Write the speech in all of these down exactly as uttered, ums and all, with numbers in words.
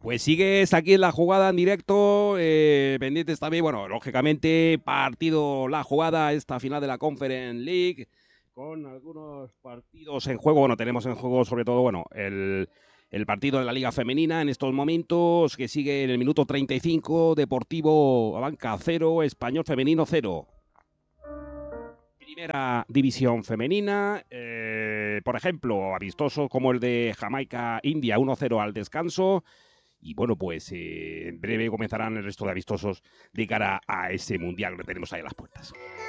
Pues sigues aquí en la jugada en directo, eh, pendientes también, bueno, lógicamente, partido, la jugada, esta final de la Conference League, con algunos partidos en juego. Bueno, tenemos en juego sobre todo, bueno, el, el partido de la Liga Femenina en estos momentos, que sigue en el minuto treinta y cinco, Deportivo Abanca cero, Español Femenino cero. Primera división femenina, eh, por ejemplo, amistosos como el de Jamaica-India uno cero al descanso. Y bueno, pues eh, en breve comenzarán el resto de amistosos de cara a ese mundial que tenemos ahí a las puertas.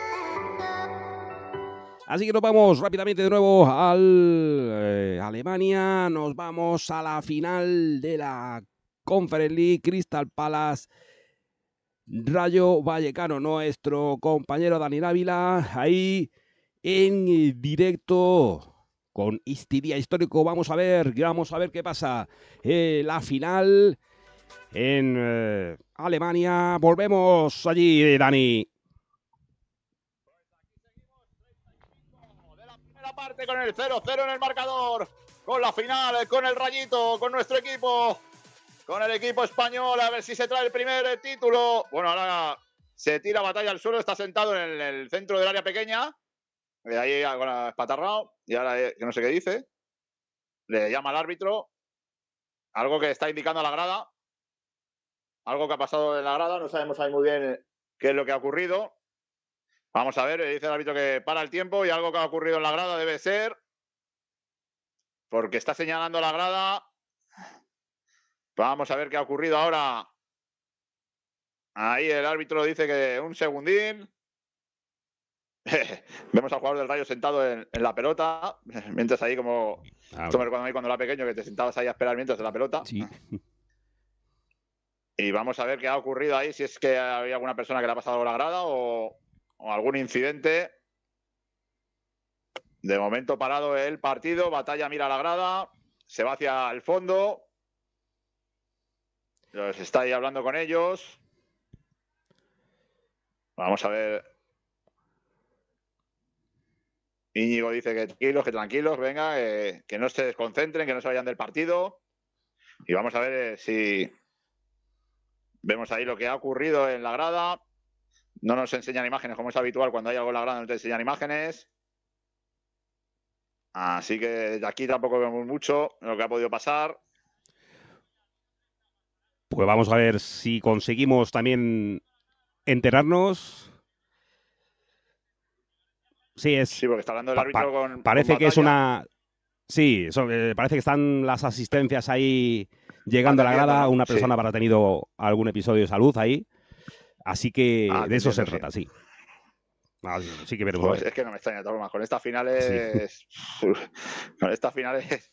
Así que nos vamos rápidamente de nuevo al eh, Alemania. Nos vamos a la final de la Conference League, Crystal Palace, Rayo Vallecano. Nuestro compañero Dani Ávila ahí en directo con este día histórico. Vamos a ver, vamos a ver qué pasa. Eh, la final en eh, Alemania. Volvemos allí, Dani. De la primera parte con el cero cero en el marcador, con la final, con el Rayito, con nuestro equipo, con el equipo español, a ver si se trae el primer título. Bueno, ahora se tira batalla al suelo, está sentado en el centro del área pequeña, de ahí con la espatarrao, y ahora que no sé qué dice, le llama al árbitro, algo que está indicando a la grada, algo que ha pasado en la grada, no sabemos ahí muy bien qué es lo que ha ocurrido. Vamos a ver, dice el árbitro que para el tiempo y algo que ha ocurrido en la grada debe ser, porque está señalando la grada. Vamos a ver qué ha ocurrido ahora. Ahí el árbitro dice que un segundín. Vemos al jugador del Rayo sentado en, en la pelota, mientras ahí como... Ah, esto me recuerda a mí cuando era pequeño, que te sentabas ahí a esperar mientras en la pelota. Sí. Y vamos a ver qué ha ocurrido ahí, si es que había alguna persona que le ha pasado algo a la grada o, o algún incidente. De momento parado el partido, Batalla mira a la grada, se va hacia el fondo. Los está ahí hablando con ellos. Vamos a ver. Íñigo dice que tranquilos, que tranquilos, venga, eh, que no se desconcentren, que no se vayan del partido. Y vamos a ver eh, si vemos ahí lo que ha ocurrido en la grada. No nos enseñan imágenes, como es habitual cuando hay algo en la grada, no te enseñan imágenes. Así que de aquí tampoco vemos mucho lo que ha podido pasar. Pues vamos a ver si conseguimos también enterarnos. Sí, es. Sí, porque está hablando el árbitro pa pa con. Parece con que es una. Sí, eso, eh, parece que están las asistencias ahí llegando a la grada. ¿no? Una persona Sí. habrá tenido algún episodio de salud ahí. Así que ah, de eso entiendo, se trata, sí. sí. Ah, sí que veremos. Pues es que no me extraña, de todas formas. Con estas finales. Sí. Con estas finales.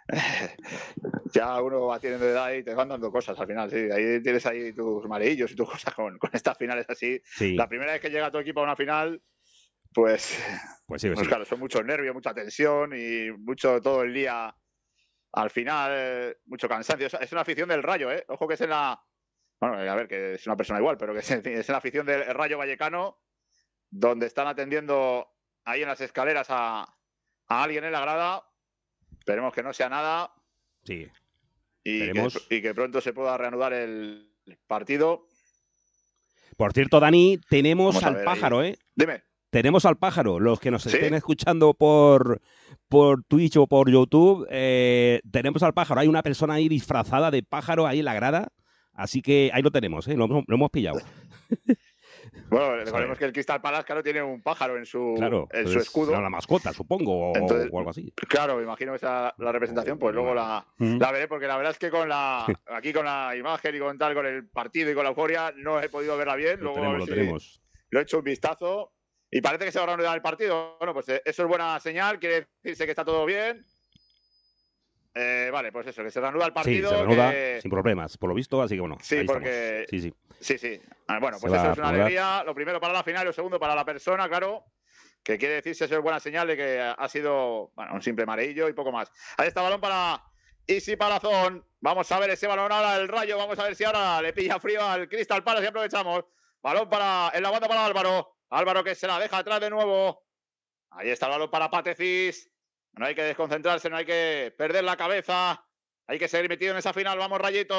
Ya uno va teniendo edad y te van dando cosas al final, sí. Ahí tienes ahí tus mareillos y tus cosas con, con estas finales así. Sí. La primera vez que llega tu equipo a una final, pues, pues, sí, pues, pues sí. claro, son muchos nervios, mucha tensión y mucho todo el día. Al final, eh, mucho cansancio. Es una afición del Rayo, ¿eh? Ojo que es en la... Bueno, a ver, que es una persona igual, pero que es en, es en la afición del Rayo Vallecano, donde están atendiendo ahí en las escaleras a, a alguien en la grada. Esperemos que no sea nada. Sí. Y que, y que pronto se pueda reanudar el partido. Por cierto, Dani, tenemos al pájaro, ahí. ¿eh? Dime. Tenemos al pájaro. Los que nos ¿Sí? estén escuchando por, por Twitch o por YouTube, eh, tenemos al pájaro. Hay una persona ahí disfrazada de pájaro ahí en la grada. Así que ahí lo tenemos, ¿eh? Lo, lo hemos pillado. Bueno, recordemos que el Crystal Palace, claro, tiene un pájaro en su, claro, en su escudo. Será la mascota, supongo, o, Entonces, o algo así. Claro, me imagino que esa la representación, pues luego la, ¿Mm? la veré, porque la verdad es que con la aquí con la imagen y con tal, con el partido y con la euforia, no he podido verla bien. Lo luego tenemos, lo si tenemos. Lo he hecho un vistazo y parece que se va a reanudar el partido. Bueno, pues eso es buena señal, quiere decirse que está todo bien. Eh, vale, pues eso, que se reanuda el partido. Sí, se reanuda que... sin problemas, por lo visto, así que bueno. Sí, ahí porque. Estamos. Sí, sí. Sí, sí. Ah, bueno, se pues eso es una reanudar. alegría. Lo primero para la final y lo segundo para la persona, claro. Que quiere decirse eso es buena señal de que ha sido bueno, un simple mareillo y poco más. Ahí está balón para Isi Palazón. Vamos a ver ese balón ahora, el Rayo. Vamos a ver si ahora le pilla frío al Crystal Palace y aprovechamos. Balón para en la banda para Álvaro. Álvaro que se la deja atrás de nuevo. Ahí está el balón para Patecis. No hay que desconcentrarse, no hay que perder la cabeza. Hay que seguir metido en esa final. Vamos, Rayito.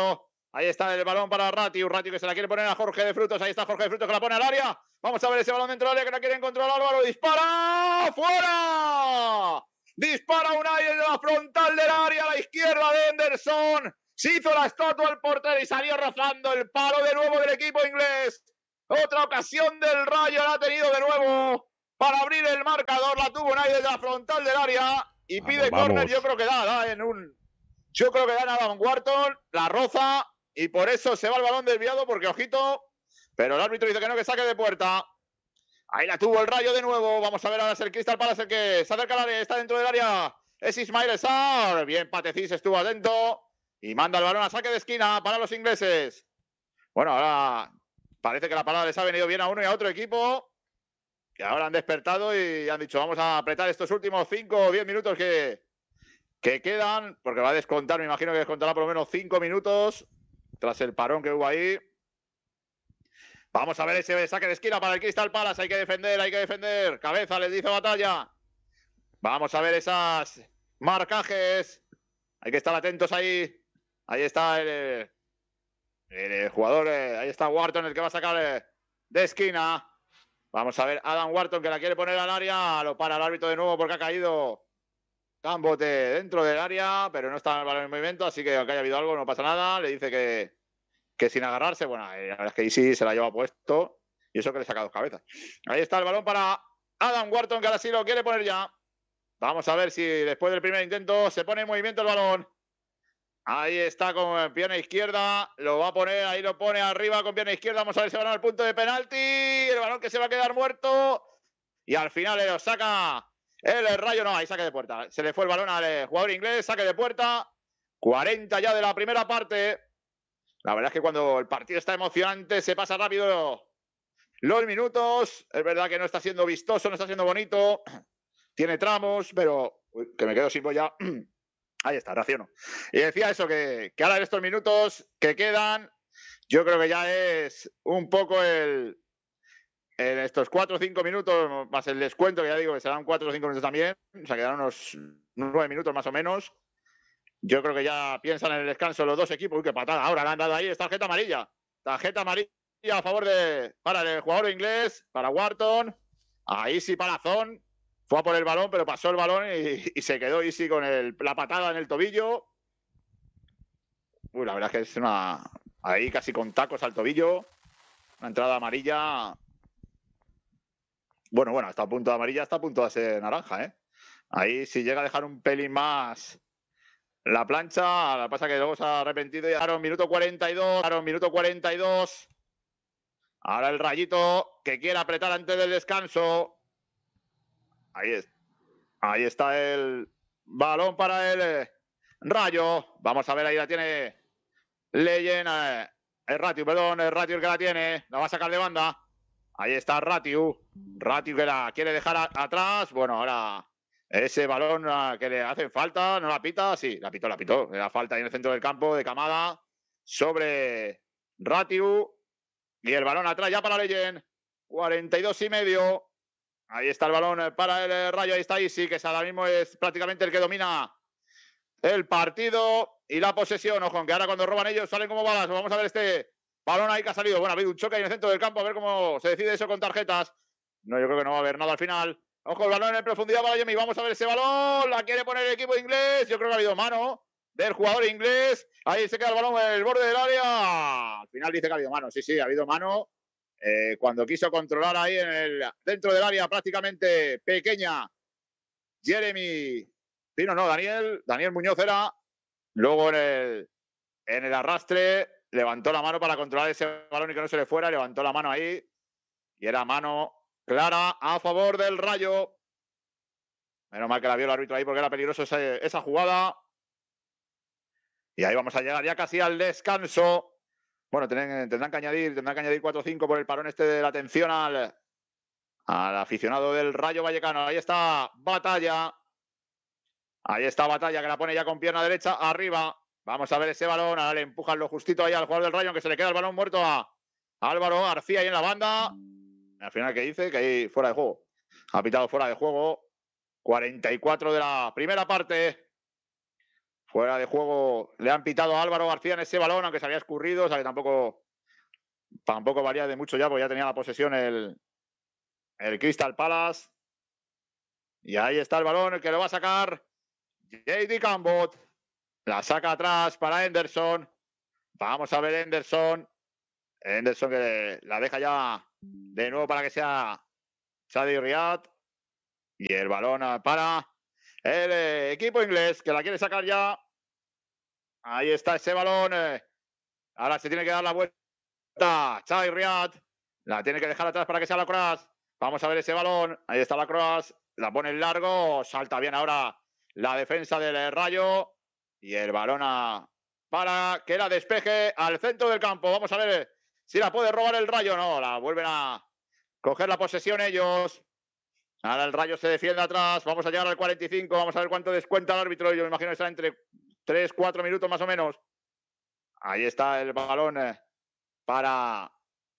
Ahí está el balón para Ratiu. Ratiu que se la quiere poner a Jorge de Frutos. Ahí está Jorge de Frutos que la pone al área. Vamos a ver ese balón dentro del área que la quieren controlar. Álvaro dispara. ¡Fuera! Dispara Unai en la frontal del área a la izquierda de Henderson. Se hizo la estatua el portero y salió rozando el palo de nuevo del equipo inglés. Otra ocasión del Rayo la ha tenido de nuevo para abrir el marcador. La tuvo Unai desde la frontal del área y Vamos, pide vamos. córner. Yo creo que da, da en un... Yo creo que da en Adam Wharton, la roza y por eso se va el balón desviado porque, ojito, pero el árbitro dice que no, que saque de puerta. Ahí la tuvo el Rayo de nuevo. Vamos a ver ahora si el Crystal Palace el que se acerca al área, está dentro del área. Es Ismail Sarr. Bien, Patecís estuvo atento y manda el balón a saque de esquina para los ingleses. Bueno, ahora parece que la parada les ha venido bien a uno y a otro equipo, que ahora han despertado y han dicho vamos a apretar estos últimos cinco o diez minutos que, que quedan, porque va a descontar, me imagino que descontará por lo menos cinco minutos tras el parón que hubo ahí. Vamos a ver ese saque de esquina para el Crystal Palace. Hay que defender, hay que defender. Cabeza, les dice Batalla. Vamos a ver esas marcajes. Hay que estar atentos ahí. Ahí está el, el jugador. Ahí está Wharton, el que va a sacar de esquina. Vamos a ver Adam Wharton, que la quiere poner al área. Lo para el árbitro de nuevo porque ha caído Cambote dentro del área, pero no está el balón en movimiento. Así que aunque haya habido algo, no pasa nada. Le dice que... que sin agarrarse, bueno, la verdad es que ahí sí se la lleva puesto y eso que le saca dos cabezas. Ahí está el balón para Adam Wharton, que ahora sí lo quiere poner ya. Vamos a ver si después del primer intento se pone en movimiento el balón. Ahí está con pierna izquierda, lo va a poner, ahí lo pone arriba con pierna izquierda. Vamos a ver si van al punto de penalti. El balón que se va a quedar muerto y al final lo saca el Rayo. No, ahí saque de puerta. Se le fue el balón al jugador inglés, saque de puerta. cuarenta ya de la primera parte. La verdad es que cuando el partido está emocionante se pasa rápido los minutos. Es verdad que no está siendo vistoso, no está siendo bonito. Tiene tramos, pero... Uy, que me quedo sin boya. Ahí está, raciono. Y decía eso, que, que ahora en estos minutos que quedan, yo creo que ya es un poco el... En estos cuatro o cinco minutos, más el descuento, que ya digo que serán cuatro o cinco minutos también. O sea, quedan unos nueve minutos más o menos. Yo creo que ya piensan en el descanso los dos equipos. Uy, qué patada. Ahora la han dado ahí. Es tarjeta amarilla. Tarjeta amarilla a favor de... Para el jugador inglés. Para Wharton. Ahí sí Palazón. Fue a por el balón, pero pasó el balón y, y se quedó Easy con el, la patada en el tobillo. Uy, la verdad es que es una... Ahí casi con tacos al tobillo. Una entrada amarilla. Bueno, bueno, está a punto de amarilla, está a punto de ser naranja, ¿eh? Ahí si llega a dejar un pelín más... La plancha, lo que pasa es que luego se ha arrepentido y ahora minuto cuarenta y dos, ahora minuto cuarenta y dos. Ahora el Rayito que quiere apretar antes del descanso. Ahí es. Ahí está el balón para el eh, Rayo. Vamos a ver, ahí la tiene Leyen. Eh, el Ratiu, perdón, el Ratiu el que la tiene. La va a sacar de banda. Ahí está Ratiu. Ratiu que la quiere dejar a, atrás. Bueno, ahora... Ese balón que le hacen falta, ¿no la pita? Sí, la pitó, la pitó. Le da falta ahí en el centro del campo de Camada sobre Ratiu. Y el balón atrás ya para Leyen. cuarenta y dos y medio. Ahí está el balón para el Rayo. Ahí está Isi, que ahora mismo es prácticamente el que domina el partido y la posesión. Ojo, que ahora cuando roban ellos salen como balas. Vamos a ver este balón ahí que ha salido. Bueno, ha habido un choque ahí en el centro del campo. A ver cómo se decide eso con tarjetas. No, yo creo que no va a haber nada al final. Ojo, el balón en profundidad para Yemi. Vamos a ver ese balón. La quiere poner el equipo inglés. Yo creo que ha habido mano del jugador inglés. Ahí se queda el balón en el borde del área. Al final dice que ha habido mano. Sí, sí, ha habido mano. Eh, cuando quiso controlar ahí en el, dentro del área prácticamente pequeña. Jeremy. Sí, no, no, Daniel. Daniel Muñoz era. Luego en el, en el arrastre levantó la mano para controlar ese balón y que no se le fuera. Levantó la mano ahí. Y era mano clara a favor del Rayo. Menos mal que la vio el árbitro ahí porque era peligroso esa, esa jugada. Y ahí vamos a llegar ya casi al descanso. Bueno, tendrán, tendrán que añadir, tendrán que añadir cuatro o cinco por el parón este de la atención al, al aficionado del Rayo Vallecano. Ahí está Batalla. Ahí está Batalla que la pone ya con pierna derecha arriba. Vamos a ver ese balón. Ahora le empujan lo justito ahí al jugador del Rayo, que se le queda el balón muerto a Álvaro García ahí en la banda. Al final, ¿qué dice? Que ahí fuera de juego. Ha pitado fuera de juego. cuarenta y cuatro de la primera parte. Fuera de juego le han pitado a Álvaro García en ese balón, aunque se había escurrido, o sea que tampoco, tampoco valía de mucho ya, porque ya tenía la posesión el, el Crystal Palace. Y ahí está el balón, el que lo va a sacar J D Cambot. La saca atrás para Henderson. Vamos a ver Henderson. Henderson que la deja ya de nuevo para que sea Chadi Riyad. Y el balón para el eh, equipo inglés, que la quiere sacar ya. Ahí está ese balón. Eh. Ahora se tiene que dar la vuelta. Chadi Riyad. La tiene que dejar atrás para que sea la Cross. Vamos a ver ese balón. Ahí está la Cross. La pone en largo. Salta bien ahora la defensa del Rayo. Y el balón a, para que la despeje al centro del campo. Vamos a ver si la puede robar el Rayo. No, la vuelven a coger la posesión ellos. Ahora el Rayo se defiende atrás. Vamos a llegar al cuarenta y cinco. Vamos a ver cuánto descuenta el árbitro. Yo me imagino que será entre tres, cuatro minutos más o menos. Ahí está el balón para...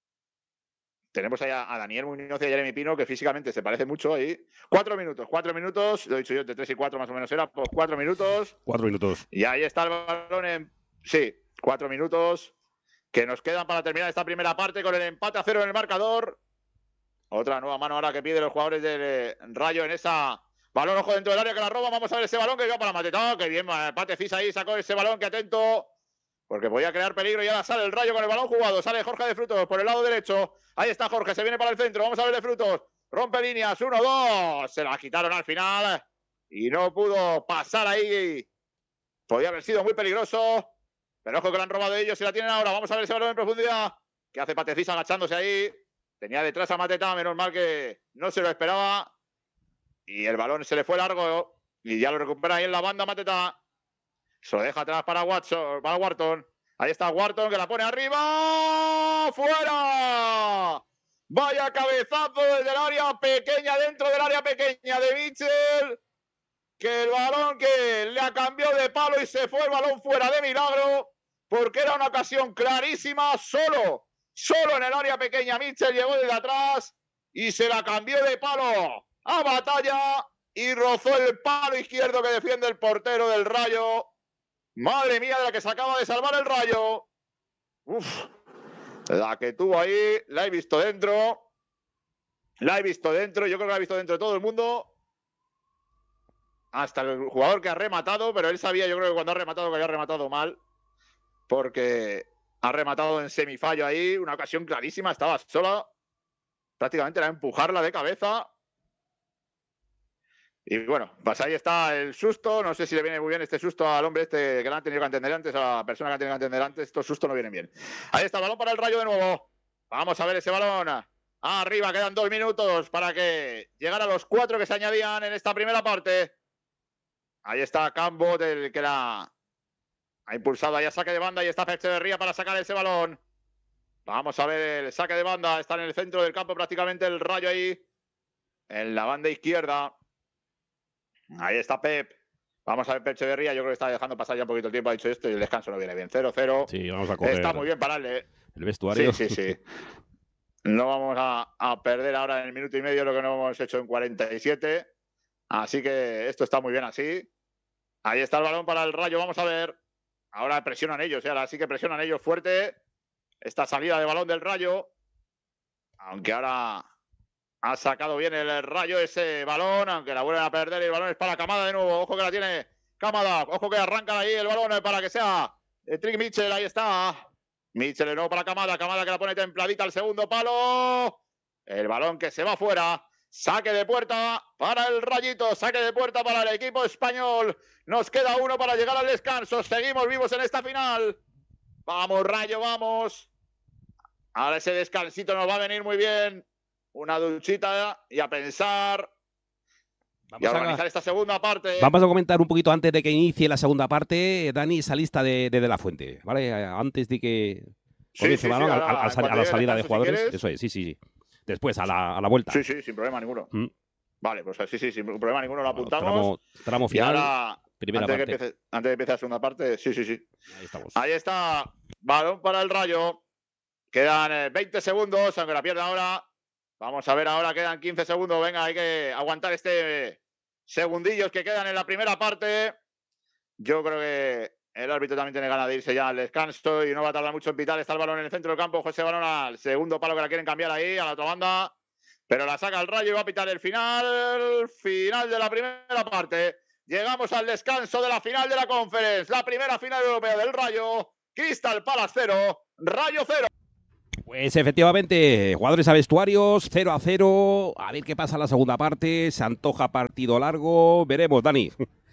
Tenemos ahí a, a Daniel Muñoz y a Jeremy Pino, que físicamente se parece mucho ahí. Cuatro minutos, cuatro minutos. Lo he dicho yo, de tres y cuatro más o menos era. Pues cuatro minutos. Cuatro minutos. Y ahí está el balón en... Sí, cuatro minutos que nos quedan para terminar esta primera parte con el empate a cero en el marcador. Otra nueva mano ahora que piden los jugadores del Rayo en esa... Balón, ojo, dentro del área que la roba. Vamos a ver ese balón que va para Mateta. Que bien, Pate Fis ahí sacó ese balón, que atento. Porque podía crear peligro y ahora sale el Rayo con el balón jugado. Sale Jorge de Frutos por el lado derecho. Ahí está Jorge, se viene para el centro. Vamos a ver de Frutos. Rompe líneas, uno, dos. Se la quitaron al final. Y no pudo pasar ahí. Podía haber sido muy peligroso. Pero ojo que lo han robado ellos y la tienen ahora. Vamos a ver ese balón en profundidad. Que hace Patecís agachándose ahí. Tenía detrás a Mateta, menos mal que no se lo esperaba. Y el balón se le fue largo. Y ya lo recupera ahí en la banda Mateta. Se lo deja atrás para Watson, para Wharton. Ahí está Wharton que la pone arriba. ¡Fuera! Vaya cabezazo desde el área pequeña, dentro del área pequeña de Mitchell. Que el balón que le cambió de palo y se fue el balón fuera de milagro. Porque era una ocasión clarísima. Solo, solo en el área pequeña Mitchell llegó desde atrás y se la cambió de palo a Batalla. Y rozó el palo izquierdo que defiende el portero del Rayo. Madre mía, de la que se acaba de salvar el Rayo. Uf, la que tuvo ahí, la he visto dentro. La he visto dentro, yo creo que la he visto dentro de todo el mundo. Hasta el jugador que ha rematado, pero él sabía, yo creo que cuando ha rematado, que había rematado mal. Porque ha rematado en semifallo ahí, una ocasión clarísima, estaba sola. Prácticamente era empujarla de cabeza. Y bueno, pues ahí está el susto. No sé si le viene muy bien este susto al hombre este que le han tenido que entender antes, a la persona que han tenido que entender antes. Estos sustos no vienen bien. Ahí está el balón para el Rayo de nuevo. Vamos a ver ese balón. Arriba, quedan dos minutos para que llegara a los cuatro que se añadían en esta primera parte. Ahí está Cambot, el que la ha impulsado ahí a saque de banda. Y está Echeverría para sacar ese balón. Vamos a ver el saque de banda. Está en el centro del campo prácticamente el Rayo ahí. En la banda izquierda. Ahí está Pep. Vamos a ver Pep Echeverría. Yo creo que está dejando pasar ya un poquito el tiempo. Ha dicho esto y el descanso no viene bien. cero cero. Sí, vamos a coger. Está muy bien pararle. El vestuario. Sí, sí, sí. No vamos a, a perder ahora en el minuto y medio lo que no hemos hecho en cuarenta y siete. Así que esto está muy bien así. Ahí está el balón para el Rayo. Vamos a ver. Ahora presionan ellos. ¿eh? Ahora sí que presionan ellos fuerte. Esta salida de balón del Rayo. Aunque ahora... Ha sacado bien el Rayo ese balón, aunque la vuelven a perder y el balón es para Kamada de nuevo. Ojo que la tiene Kamada, ojo que arrancan ahí el balón para que sea Trick Mitchell, ahí está. Mitchell de nuevo para Kamada, Kamada que la pone templadita al segundo palo. El balón que se va fuera. Saque de puerta para el Rayito, saque de puerta para el equipo español. Nos queda uno para llegar al descanso. Seguimos vivos en esta final. Vamos, Rayo, vamos. Ahora ese descansito nos va a venir muy bien. Una duchita y a pensar Vamos y a a organizar esta segunda parte. Vamos a comentar un poquito antes de que inicie la segunda parte, Dani, esa lista de, de, de la Fuente, ¿vale? Antes de que comience sí, sí, sí, sí, a, ahora, a, a, a la salida de jugadores. Si eso es, sí, sí, sí. Después, a la, a la vuelta. Sí, sí, sin problema ninguno. ¿Mm? Vale, pues sí, sí, sin problema ninguno lo apuntamos. Tramo, tramo final, y ahora, primera antes, parte. De que empiece, antes de que empiece la segunda parte, sí, sí, sí. Ahí estamos. Ahí está, balón para el Rayo. Quedan veinte segundos, aunque la pierda ahora. Vamos a ver ahora, quedan quince segundos. Venga, hay que aguantar este segundillos que quedan en la primera parte. yo creo que el árbitro también tiene ganas de irse ya al descanso y no va a tardar mucho en pitar. Está el balón en el centro del campo. José Balón al segundo palo que la quieren cambiar ahí, a la otra banda. Pero la saca el Rayo y va a pitar el final. Final de la primera parte. Llegamos al descanso de la final de la Conference. La primera final europea del Rayo. Crystal Palace cero, Rayo cero. Pues efectivamente, jugadores a vestuarios, cero a cero. A ver qué pasa en la segunda parte. Se antoja partido largo. Veremos, Dani.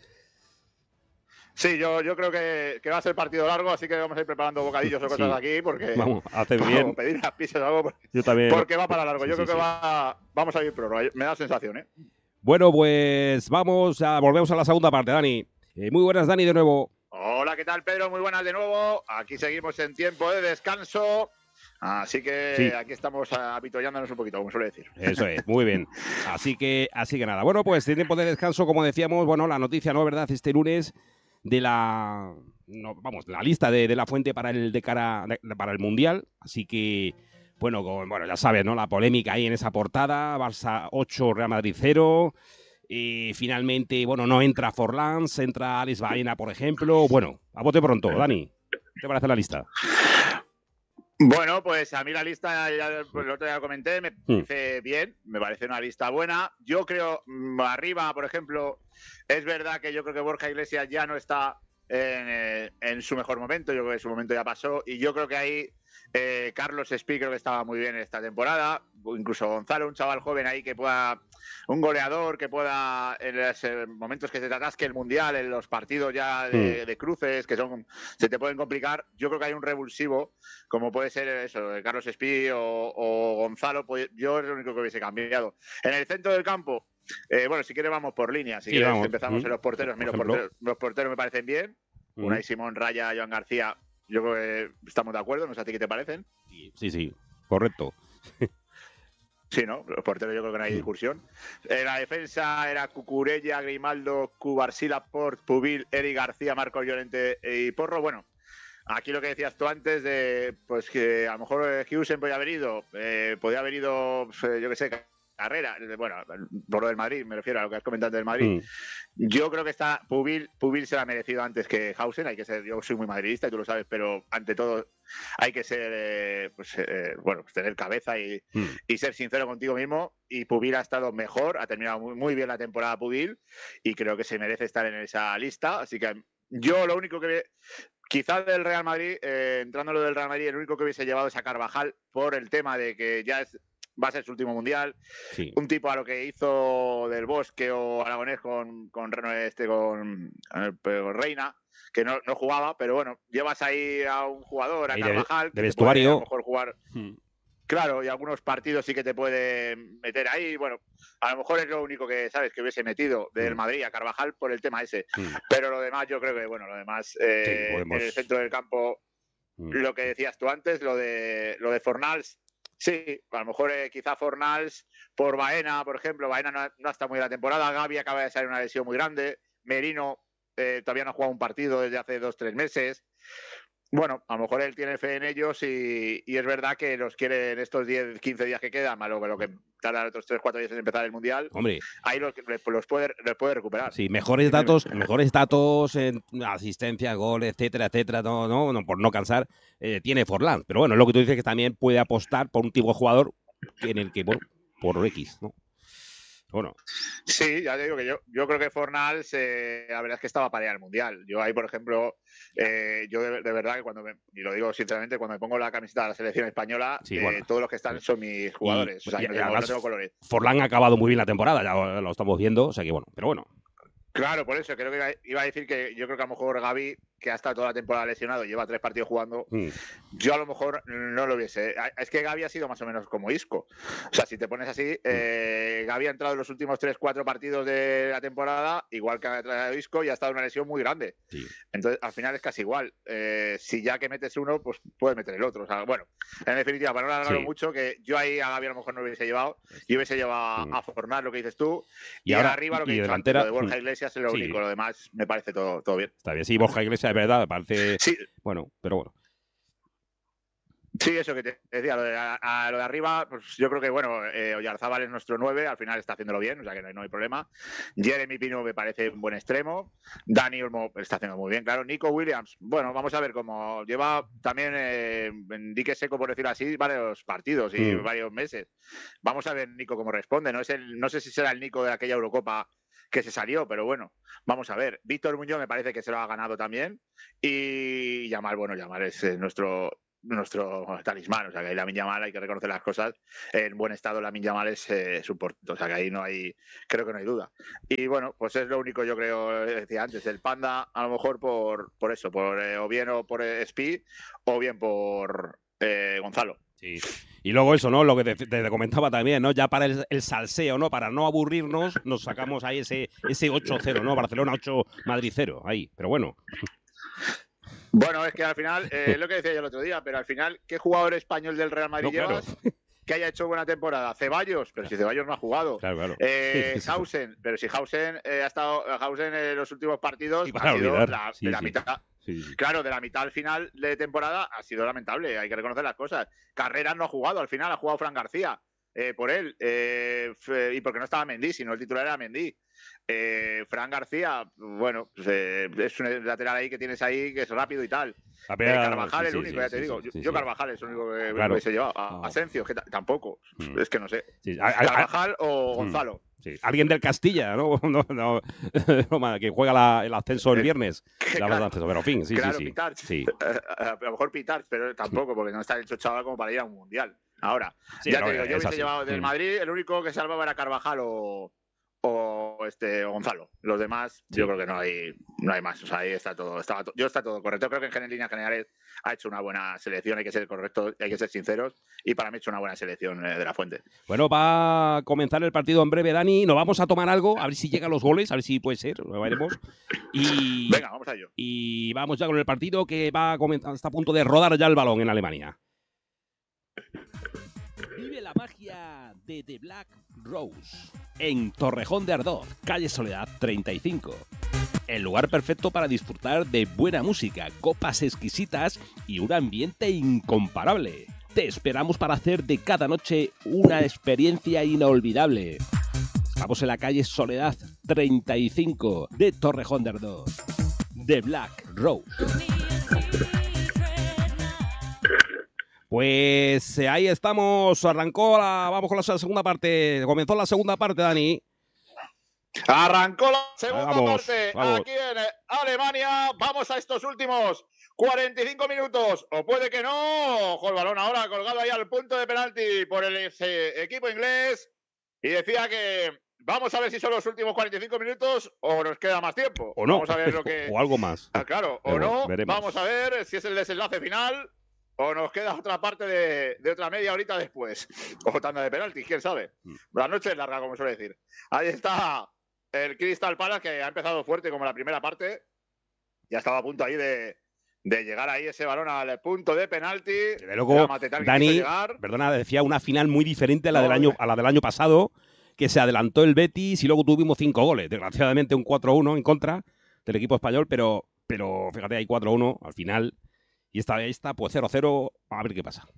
Sí, yo, yo creo que, que va a ser partido largo, así que vamos a ir preparando bocadillos o cosas sí. aquí, porque vamos a hacer bien. Pedir las pizzas o algo, porque, yo también. porque va para largo. Sí, yo sí, creo sí. que va, vamos a ir prórroga. Me da la sensación, ¿eh? Bueno, pues vamos a volvemos a la segunda parte, Dani. Eh, muy buenas, Dani, de nuevo. Hola, ¿qué tal, Pedro? Muy buenas de nuevo. Aquí seguimos en tiempo de descanso. Así que sí. Aquí estamos apitollándonos un poquito, como suele decir. Eso es, muy bien. Así que, así que nada. Bueno, pues en tiempo de descanso, como decíamos, bueno, la noticia, ¿no? ¿Verdad? Este lunes de la, no, vamos, la lista de, de la fuente para el de cara de, para el Mundial. Así que, bueno, con, bueno, ya sabes, ¿no? La polémica ahí en esa portada, Barça ocho, Real Madrid cero. Y finalmente, bueno, no entra Forlán, entra Alex Baena, por ejemplo. Bueno, a bote pronto, Dani. ¿Qué te parece la lista? Bueno, pues a mí la lista, ya, pues el otro día lo comenté, me parece mm. bien, me parece una lista buena. Yo creo, arriba, por ejemplo, es verdad que yo creo que Borja Iglesias ya no está en, en su mejor momento, yo creo que su momento ya pasó, y yo creo que ahí eh, Carlos Espí creo que estaba muy bien esta temporada, incluso Gonzalo, un chaval joven ahí que pueda, un goleador que pueda, en los momentos que se te atasque el Mundial, en los partidos ya de, mm. de cruces, que son se te pueden complicar, yo creo que hay un revulsivo, como puede ser eso, Carlos Espí o, o Gonzalo, pues yo es lo único que hubiese cambiado. En el centro del campo, eh, bueno, si quieres vamos por línea, si sí, quieres vamos. empezamos mm. en los porteros. Mira, los porteros, los porteros me parecen bien, mm. Unai Simón, Raya, Joan García, yo creo que estamos de acuerdo, no sé a ti qué te parecen. Sí, sí, correcto. Sí, ¿no? Los porteros yo creo que no hay discusión. En la defensa era Cucurella, Grimaldo, Cubarsí, Port, Pubil, Eric García, Marcos Llorente y Porro. Bueno, aquí lo que decías tú antes de pues que a lo mejor Husen podía haber ido, eh, podía haber ido, pues, yo qué sé, Carrera, bueno, por lo del Madrid, me refiero a lo que has comentado del Madrid. Mm. Yo creo que está Pubil, Pubil se lo ha merecido antes que Hausen, hay que ser, yo soy muy madridista y tú lo sabes, pero ante todo hay que ser, eh, pues, eh, bueno, pues tener cabeza y, mm. y ser sincero contigo mismo. Y Pubil ha estado mejor, ha terminado muy, muy bien la temporada Pubil y creo que se merece estar en esa lista. Así que yo lo único que quizás del Real Madrid, eh, entrando lo del Real Madrid, el único que hubiese llevado es a Carvajal por el tema de que ya es va a ser su último mundial. Sí. Un tipo a lo que hizo Del Bosque o Aragonés con, con, este, con, con Reina, que no, no jugaba, pero bueno, llevas ahí a un jugador, a ahí Carvajal, de, de vestuario. Que a lo mejor jugar. Hmm. Claro, y algunos partidos sí que te puede meter ahí. Bueno, a lo mejor es lo único que, ¿sabes?, que hubiese metido del hmm. Madrid a Carvajal por el tema ese. Hmm. Pero lo demás, yo creo que, bueno, lo demás, eh, sí, podemos... en el centro del campo, hmm. lo que decías tú antes, lo de, lo de Fornals. Sí, a lo mejor eh, quizá Fornals por Baena, por ejemplo. Baena no, no está muy en la temporada. Gavi acaba de salir una lesión muy grande. Merino eh, todavía no ha jugado un partido desde hace dos, tres meses. Bueno, a lo mejor él tiene fe en ellos y, y es verdad que los quiere en estos diez, quince días que quedan, malo que lo que tardan otros tres, cuatro días en empezar el Mundial. Hombre, ahí los, los, puede, los puede recuperar. Sí, mejores datos, mejores datos en asistencia, gol, etcétera, etcétera, no, no, no por no cansar, eh, tiene Forlán. Pero bueno, lo que tú dices que también puede apostar por un tipo de jugador en el que, bueno, por X, ¿no? Bueno. Sí, ya te digo que yo, yo creo que Fornals, eh, la verdad es que estaba para ir al Mundial. Yo ahí, por ejemplo, eh, yo de, de verdad que cuando me, y lo digo sinceramente, cuando me pongo la camiseta de la selección española, sí, eh, bueno. todos los que están son mis jugadores. Y, o sea, y, no, tengo, no tengo colores. Forlán ha acabado muy bien la temporada, ya lo, lo estamos viendo, o sea que bueno, pero bueno. Claro, por eso creo que iba, iba a decir que yo creo que a lo mejor Gavi, que ha estado toda la temporada lesionado, lleva tres partidos jugando, mm. yo a lo mejor no lo hubiese. Es que Gavi ha sido más o menos como Isco. O sea, si te pones así, eh, Gavi ha entrado en los últimos tres, cuatro partidos de la temporada, igual que ha entrado Isco, y ha estado en una lesión muy grande. Sí. Entonces, al final es casi igual. Eh, si ya que metes uno, pues puedes meter el otro. O sea, bueno, en definitiva, para no alargarlo sí. mucho, que yo ahí a Gavi a lo mejor no lo hubiese llevado, yo hubiese llevado mm. a Fornal, lo que dices tú, y, y ahora arriba lo que y he dicho delantera, antes, lo de Borja Iglesias es lo sí. único, lo demás me parece todo, todo bien. Está bien, sí, Borja Iglesias es verdad, me parece sí. bueno, pero bueno. Sí, eso que te decía, lo de, a, a lo de arriba, pues yo creo que, bueno, eh, Oyarzábal es nuestro nueve, al final está haciéndolo bien, o sea que no hay, no hay problema. Jeremy Pino me parece un buen extremo. Dani Olmo está haciendo muy bien, claro. Nico Williams, bueno, vamos a ver cómo lleva también eh, en dique seco, por decirlo así, varios partidos y mm. varios meses. Vamos a ver Nico cómo responde, ¿no? Es el, no sé si será el Nico de aquella Eurocopa que se salió, pero bueno, vamos a ver. Víctor Muñoz me parece que se lo ha ganado también. Y Yamal, bueno, Yamal es eh, nuestro nuestro talismán, o sea que ahí Lamine Yamal hay que reconocer las cosas, en buen estado Lamine Yamal es eh, su portento, o sea que ahí no hay, creo que no hay duda. Y bueno, pues es lo único, yo creo, decía antes, el Panda a lo mejor por, por eso, por eh, o bien o por eh, Speed o bien por eh, Gonzalo. Sí. Y luego eso, ¿no? Lo que te, te comentaba también, ¿no? Ya para el, el salseo, ¿no? Para no aburrirnos, nos sacamos ahí ese, ese ocho cero, ¿no? Barcelona ocho, Madrid cero, ahí, pero bueno. Bueno, es que al final, eh, es lo que decía yo el otro día, pero al final, ¿qué jugador español del Real Madrid no, llevas claro. que haya hecho buena temporada? Ceballos, pero si Ceballos no ha jugado. Claro, claro. Eh, Hausen, pero si Hausen eh, ha estado Hausen en los últimos partidos ha sido olvidar. la, sí, de la sí. mitad. Sí, sí. Claro, de la mitad al final de temporada ha sido lamentable, hay que reconocer las cosas. Carreras no ha jugado, al final ha jugado Fran García eh, por él, eh, y porque no estaba Mendy, sino el titular era Mendy. Eh, Fran García, bueno, pues, eh, es un lateral ahí que tienes ahí que es rápido y tal. Eh, Carvajal sí, el único, sí, ya te sí, digo. Sí, yo, sí, yo Carvajal es el único que, claro. que se lleva. A, Asencio, que tampoco. Mm. Es que no sé. Sí. Carvajal a, a, o Gonzalo. Sí. Alguien del Castilla, ¿no? no, no, no que juega la, el ascenso el viernes. Que, la claro, ascenso, pero en fin, sí, claro, sí, sí. Pitarch. Sí. A lo mejor Pitarch, pero tampoco, porque no está hecho chaval como para ir a un mundial. Ahora, sí, ya no, te digo, yo hubiese llevado del Madrid, el único que salvaba era Carvajal o. o este o Gonzalo. Los demás, sí. yo creo que no hay no hay más. O sea, ahí está todo, estaba to yo está todo correcto. Creo que en líneas generales ha hecho una buena selección, hay que ser correctos, hay que ser sinceros, y para mí ha hecho una buena selección eh, de la Fuente. Bueno, va a comenzar el partido en breve, Dani. Nos vamos a tomar algo, a ver si llegan los goles, a ver si puede ser, lo veremos. Y, Venga, vamos a ello. Y vamos ya con el partido que va a comenzar, está a punto de rodar ya el balón en Alemania. Vive la magia de The Black Rose en Torrejón de Ardoz, calle Soledad treinta y cinco. El lugar perfecto para disfrutar de buena música, copas exquisitas y un ambiente incomparable. Te esperamos para hacer de cada noche una experiencia inolvidable. Estamos en la calle Soledad treinta y cinco de Torrejón de Ardoz. The Black Rose. Pues eh, ahí estamos, arrancó la, vamos con la segunda parte, comenzó la segunda parte, Dani. Arrancó la segunda vamos, parte vamos. aquí en Alemania, vamos a estos últimos cuarenta y cinco minutos, o puede que no. Ojo el balón ahora colgado ahí al punto de penalti por el ese equipo inglés, y decía que vamos a ver si son los últimos cuarenta y cinco minutos o nos queda más tiempo. O no, vamos a ver lo que... o algo más. Ah, claro, o veremos, no, veremos. Vamos a ver si es el desenlace final. O nos queda otra parte de, de otra media horita después. O tanda de penaltis, quién sabe. La noche es larga, como suele decir. Ahí está el Crystal Palace, que ha empezado fuerte como la primera parte. Ya estaba a punto ahí de, de llegar ahí ese balón al punto de penalti. De luego, Dani, perdona, decía una final muy diferente a la, no, del año, a la del año pasado, que se adelantó el Betis y luego tuvimos cinco goles. Desgraciadamente un cuatro uno en contra del equipo español, pero, pero fíjate, hay cuatro uno al final. Y esta vez está, pues cero cero, a ver qué pasa.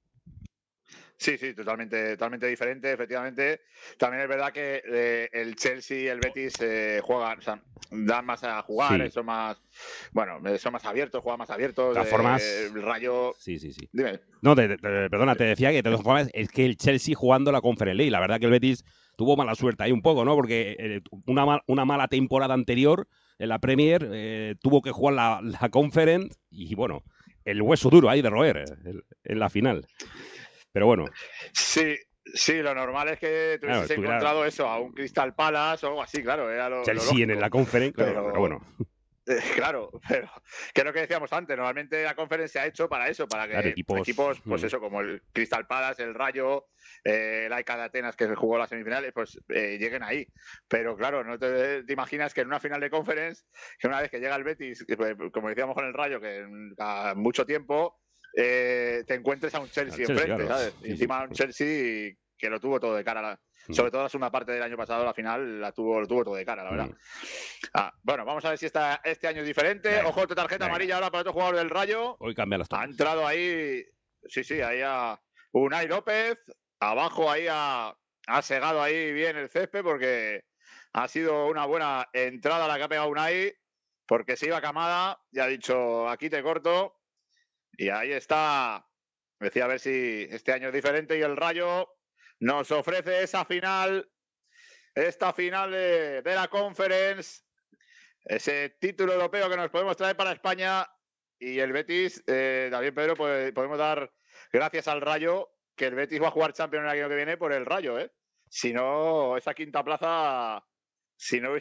Sí, sí, totalmente, totalmente diferente, efectivamente. También es verdad que eh, el Chelsea y el Betis eh, juegan, o sea, dan más a jugar, sí. son más, bueno, son más abiertos, juegan más abiertos. De todas formas, eh, el Rayo. Sí, sí, sí. Dime. No, te, te, perdona, te decía que de todas formas es que el Chelsea jugando la Conference League, la verdad que el Betis tuvo mala suerte ahí un poco, ¿no? Porque eh, una, mal, una mala temporada anterior en la Premier eh, tuvo que jugar la, la Conference y bueno. El hueso duro ahí de roer el, en la final. Pero bueno. Sí, sí, lo normal es que tú hubieses claro, encontrado eso, a un Crystal Palace o algo así, claro. Era lo, Chelsea lo en la Conference, claro, pero, pero bueno. Eh, claro, pero que es lo que decíamos antes, normalmente la Conference se ha hecho para eso, para que claro, equipos, equipos, pues eso, como el Crystal Palace, el Rayo, eh, el A E K de Atenas, que jugó las semifinales, pues eh, lleguen ahí. Pero claro, no te, te imaginas que en una final de Conference, que una vez que llega el Betis, pues, como decíamos con el Rayo, que a mucho tiempo eh, te encuentres a un Chelsea, Chelsea enfrente, claro. ¿sabes? Sí, encima sí. un Chelsea que lo tuvo todo de cara a la... Sobre todo la segunda parte del año pasado, la final, la tuvo, lo tuvo todo de cara, la verdad. Mm. Ah, bueno, vamos a ver si esta, este año es diferente. Venga. Ojo, tarjeta Venga. amarilla ahora para otro jugador del Rayo. Hoy cambian las Ha entrado ahí Sí, sí, ahí a Unai López. Abajo ahí ha, ha segado ahí bien el césped porque ha sido una buena entrada la que ha pegado Unai, porque se iba Camada y ha dicho, aquí te corto. Y ahí está. Decía a ver si este año es diferente y el Rayo nos ofrece esa final, esta final de, de la Conference, ese título europeo que nos podemos traer para España. Y el Betis, eh, también Pedro, pues, podemos dar gracias al Rayo, que el Betis va a jugar Champions el año que viene por el Rayo, ¿eh? Si no, esa quinta plaza, si no